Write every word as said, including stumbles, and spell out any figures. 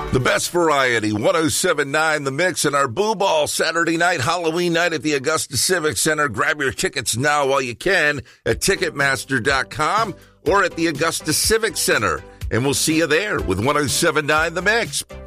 The best variety, one oh seven point nine The Mix, and our Boo Ball Saturday night, Halloween night at the Augusta Civic Center. Grab your tickets now while you can at Ticketmaster dot com or at the Augusta Civic Center. And we'll see you there with one oh seven point nine The Mix.